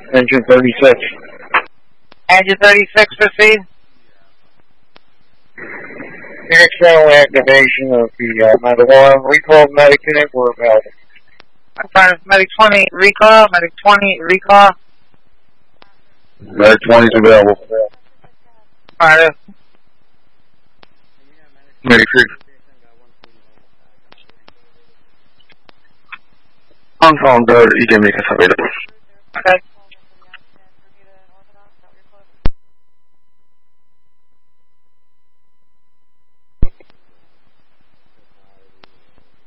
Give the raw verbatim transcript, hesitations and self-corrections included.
Engine thirty-six. Engine thirty-six, proceed. External activation of the uh, Medic one. Recall medic unit, we're available. Affirmative. Medic twenty, recall. Medic twenty, recall. Medic twenty is available. Affirmative. Medic three. On phone, the E D M is available. Okay.